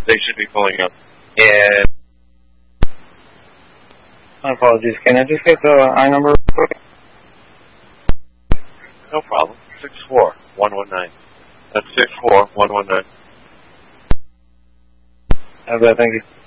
they should be pulling up. And my apologies. Can I just get the I number real quick? no problem. 64119. That's 64119. Thank you.